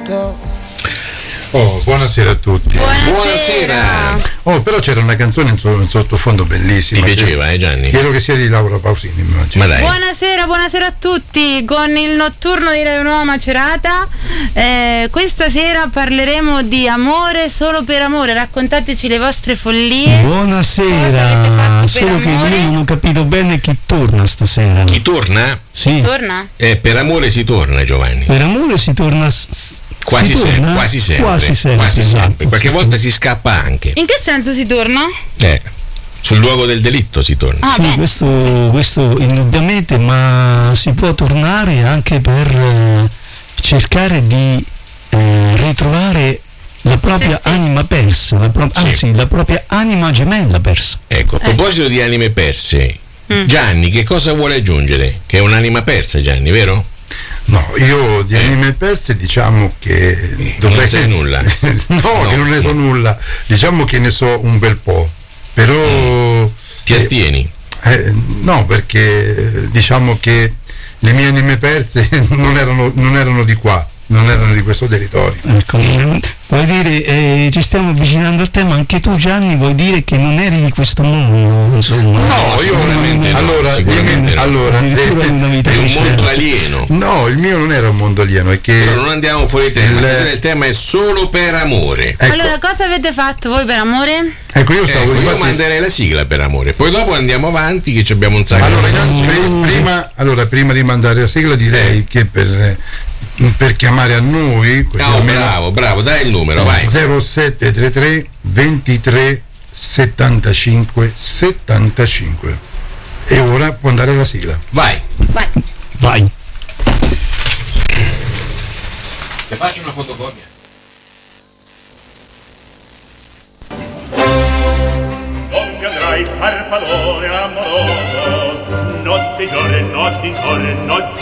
pronto. Oh, buonasera a tutti. Buonasera. Oh, però c'era una canzone in sottofondo bellissima. Ti piaceva, Gianni? Credo che sia di Laura Pausini, immagino. Ma dai. Buonasera a tutti. Con il notturno di Radio Nuova Macerata, questa sera parleremo di amore solo per amore. Raccontateci le vostre follie. Buonasera. Solo che io non ho capito bene chi torna stasera. Chi torna? Sì. Torna? Per amore si torna, Giovanni. Per amore si torna. Quasi sempre. Qualche volta si scappa anche. In che senso si torna? Sul luogo del delitto si torna. Sì, questo indubbiamente, ma si può tornare anche per cercare di ritrovare la propria anima persa, la propria anima gemella persa. Ecco, a proposito di anime perse, Gianni, che cosa vuole aggiungere? Che è un'anima persa, Gianni, vero? No, io di anime perse diciamo che non sai nulla. No, che non ne so nulla. Diciamo che ne so un bel po'. Però ti astieni? No, perché diciamo che le mie anime perse non erano di qua, non erano di questo territorio. Ecco, vuoi dire, ci stiamo avvicinando al tema, anche tu Gianni vuoi dire che non eri di questo mondo, insomma? No, io sicuramente allora addirittura una vita è un mondo alieno. No, il mio non era un mondo alieno, è che però non andiamo fuori tema, stasera il tema è solo per amore. Ecco. Allora, cosa avete fatto voi per amore? Ecco, io manderei la sigla per amore, poi dopo andiamo avanti che ci abbiamo un sacco prima di mandare la sigla direi che per chiamare a noi bravo, dai il numero, vai. 0733 23 75 75 e ora può andare la sigla. Vai. Ti faccio una fotocopia. Non mi andrai per padrone amoroso, notte giorno, notte intorno, notte